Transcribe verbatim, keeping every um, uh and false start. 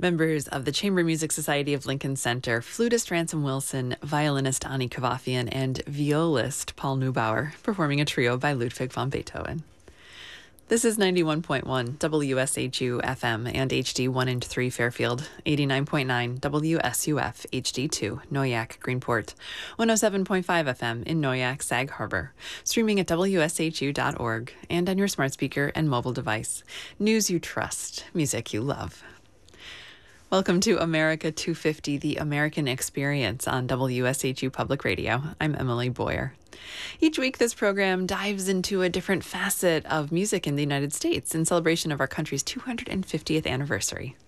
Members of the Chamber Music Society of Lincoln Center, flutist Ransom Wilson, violinist Ani Kavafian, and violist Paul Neubauer, performing a trio by Ludwig van Beethoven. This is ninety-one point one W S H U F M and H D one and three Fairfield, eighty-nine point nine W S U F H D two Noyak Greenport, one oh seven point five F M in Noyak Sag Harbor, streaming at W S H U dot org and on your smart speaker and mobile device. News you trust, music you love. Welcome to America two fifty, the American Experience on W S H U Public Radio. I'm Emily Boyer. Each week, this program dives into a different facet of music in the United States in celebration of our country's two hundred fiftieth anniversary.